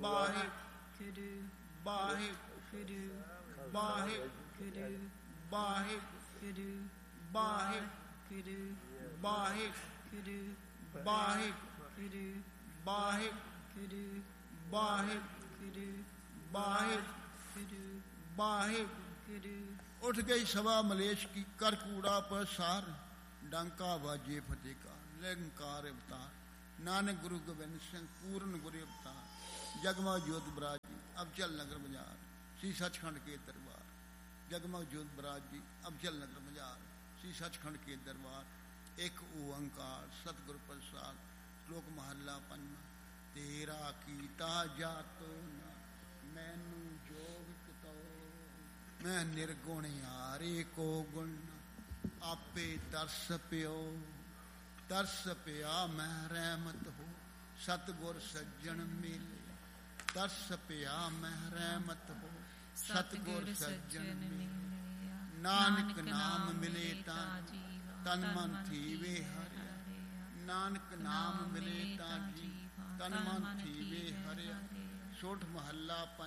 ਵਾਹਿਗੁਰੂ ਵਾਹਿਗੁਰੂ ਵਾਹਿਗੁਰੂ ਵਾਹਿਗੁਰੂ ਵਾਹਿਗੁਰੂ ਵਾਹਿਗੁਰੂ ਵਾਹਿਗੁਰੂ ਵਾਹਿਗੁਰੂ ਵਾਹਿਗੁਰੂ ਵਾਹਿਗੁਰੂ ਵਾਹਿਗੁਰੂ। ਉੱਠ ਗਈ ਸਭਾ ਮਲੇਸ਼ ਕੀ, ਕਰ ਕੂੜਾ ਪਸਾਰ, ਡਾਂਕਾ ਵਾਜੇ ਫਤਿਹ ਕਾ, ਨਿਰੰਕਾਰ ਅਵਤਾਰ, ਨਾਨਕ ਗੁਰੂ ਗੋਬਿੰਦ ਸਿੰਘ ਪੂਰਨ ਗੁਰੂ ਅਵਤਾਰ। ਜਗਮਗ ਜੋਤ ਬਰਾਜ ਜੀ ਅਬਚਲ ਨਗਰ ਬਾਜ਼ਾਰ, श्री सचखंड के दरबार। जगमग जोत बराज जी अबचल नगर बाजार, श्री सचखंड के दरबार। एक ओंकार सतगुर प्रसाद। श्लोक महला पंजवा। तेरा कीता जातो ना मैनू जोग कितो, मैं निर्गुण यारे को गुण, आपे तरस पियो, तरस पिया मैं रहमत हो, सतगुर सज्जन मिले, तरस पिया मैं रहमत हो, सतगुर सज्जन मिले। नानक नाम मिले ता तन मन थीवे हरिया, नानक नाम मिले ता जी तन मन थीवे हरिया। सोठ महला